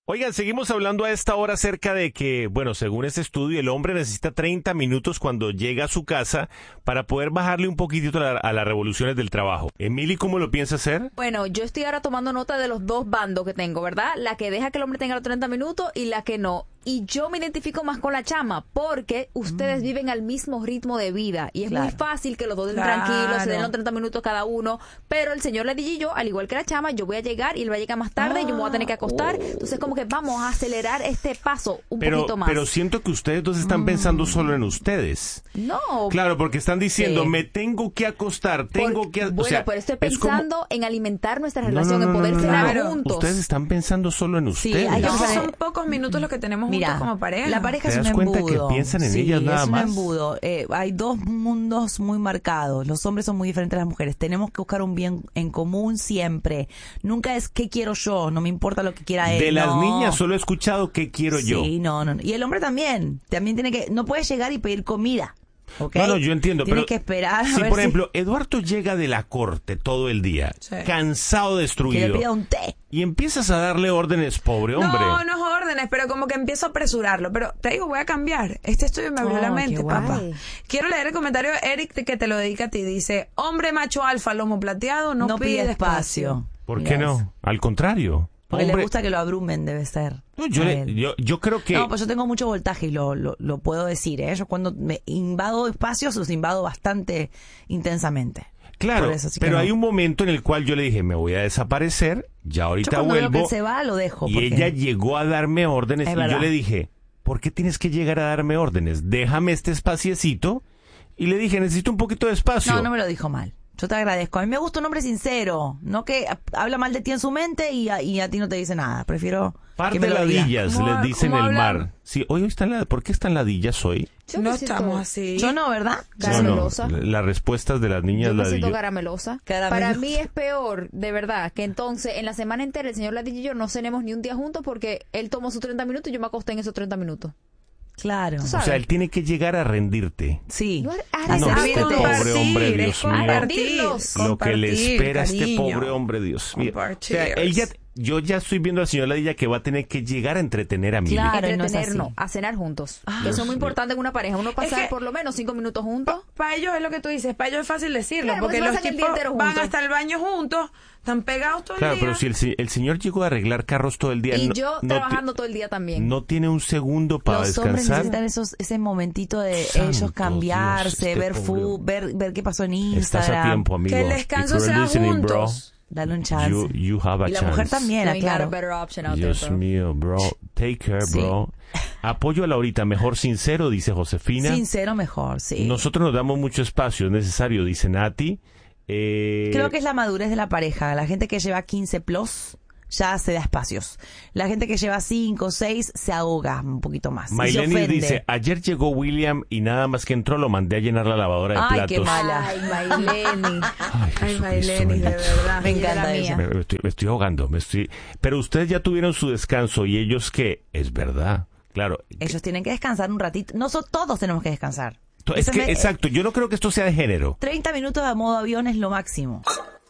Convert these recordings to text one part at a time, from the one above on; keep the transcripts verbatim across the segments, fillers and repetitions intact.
Oigan, seguimos hablando a esta hora acerca de que, bueno, según este estudio, el hombre necesita treinta minutos cuando llega a su casa para poder bajarle un poquitito a, la, a las revoluciones del trabajo. Emily, ¿cómo lo piensa hacer? Bueno, yo estoy ahora tomando nota de los dos bandos que tengo, ¿verdad? La que deja que el hombre tenga los treinta minutos y la que no. Y yo me identifico más con la chama porque ustedes mm. viven al mismo ritmo de vida y es claro. muy fácil que los dos den claro. tranquilos, se den los treinta minutos cada uno, pero el señor Ladilla y yo, al igual que la chama, yo voy a llegar y él va a llegar más tarde ah. y yo me voy a tener que acostar. Entonces como que vamos a acelerar este paso un pero, poquito más. Pero siento que ustedes dos están mm. pensando solo en ustedes. No. Claro, porque están diciendo, sí. me tengo que acostar, tengo porque, que... Bueno, o sea, pero estoy pensando como... en alimentar nuestra relación, no, no, no, en poder no, no, cenar no, no. juntos. Ustedes están pensando solo en ustedes. Sí, hay que no. pensar... Son pocos minutos los que tenemos Mira, juntos como pareja. La pareja ¿Te es un das cuenta embudo. que piensan en sí, ellas nada es más? un embudo. Eh, hay dos mundos muy marcados. Los hombres son muy diferentes a las mujeres. Tenemos que buscar un bien en común siempre. Nunca es qué quiero yo, no me importa lo que quiera él. De las no. niñas solo he escuchado qué quiero sí, yo. Sí, no, no, no. Y el hombre también. También tiene que... No puedes llegar y pedir comida. ¿Okay? No, no, yo entiendo. Tienes pero que esperar. Si, por si... ejemplo, Eduardo llega de la corte todo el día, sí. cansado, destruido. Que le pida un té. Y empiezas a darle órdenes, pobre hombre. No, no es órdenes, pero como que empiezo a apresurarlo. Pero te digo, voy a cambiar. Este estudio me abrió oh, la mente, papá. Quiero leer el comentario de Eric que te lo dedica a ti. Dice, hombre macho alfa, lomo plateado, no, no pide, pide espacio. espacio. ¿Por qué no? Al contrario. Porque hombre... le gusta que lo abrumen, debe ser. No, yo, le, yo, yo creo que... No, pues yo tengo mucho voltaje y lo, lo, lo puedo decir, ¿eh? Yo cuando me invado espacios, los invado bastante intensamente. Claro, pero no. hay un momento en el cual yo le dije, me voy a desaparecer, ya ahorita yo vuelvo. Veo que se va, lo dejo. Y porque... ella llegó a darme órdenes es y verdad. yo le dije, ¿por qué tienes que llegar a darme órdenes? Déjame este espaciecito. Y le dije, necesito un poquito de espacio. No, no me lo dijo mal. Yo te agradezco. A mí me gusta un hombre sincero, no que habla mal de ti en su mente y a, y a ti no te dice nada. Prefiero Par que me de lo diga. ladillas les dicen el mar. Sí, hoy están la, ¿por qué están ladillas hoy? Yo no estamos así. Yo no, ¿verdad? Caramelosa. No, no. Las respuestas de las niñas Yo me ladillas. siento caramelosa. caramelosa. Para mí es peor, de verdad, que entonces en la semana entera el señor Ladilla y yo no cenemos ni un día juntos porque él tomó sus treinta minutos y yo me acosté en esos treinta minutos. Claro. O sea, él tiene que llegar a rendirte. Sí. No, a no, este pobre hombre, Dios mío. Lo que le espera a este pobre hombre, Dios mío. O sea, él ya, yo ya estoy viendo al señor Ladilla que va a tener que llegar a entretener a mí. Claro, entretenernos, a cenar juntos. Ah, eso es muy importante en una pareja. Uno pasar por lo menos cinco minutos juntos. Para pa ellos es lo que tú dices, para ellos es fácil decirlo, claro, porque los tipos van hasta el baño juntos, están pegados todo claro, el día. Claro, pero si el, el señor llegó a arreglar carros todo el día. Y no, yo no trabajando todo el día también. No tiene un segundo para los descansar. Los hombres necesitan esos, ese momentito de Santo ellos cambiarse, Dios, este ver fútbol, ver, ver qué pasó en Instagram. Estás a tiempo, amigo. Que el descanso sea juntos. Dale un chance. You, you have a y la chance. mujer también, no, claro. Dios there, mío, bro. Take care, sí. bro. Apoyo a Laurita, mejor sincero, dice Josefina. Sincero mejor, sí. Nosotros nos damos mucho espacio, es necesario, dice Nati. Eh... Creo que es la madurez de la pareja. La gente que lleva quince plus ya se da espacios. La gente que lleva cinco o seis se ahoga un poquito más. Mayleni dice, ayer llegó William y nada más que entró lo mandé a llenar la lavadora de Ay, platos. Ay, qué mala. Ay, Mayleni. Ay, Ay Mayleni, de verdad. Me encanta ella. Me, me, estoy, me estoy ahogando. Me estoy... Pero ustedes ya tuvieron su descanso y ellos qué, es verdad. Claro. Ellos tienen que descansar un ratito. Nosotros todos tenemos que descansar. Es que, me... exacto, yo no creo que esto sea de género. treinta minutos de modo avión es lo máximo.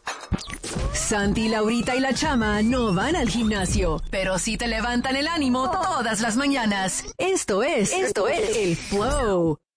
Santi, Laurita y la Chama no van al gimnasio, pero sí te levantan el ánimo todas las mañanas. Esto es, esto es el Flow.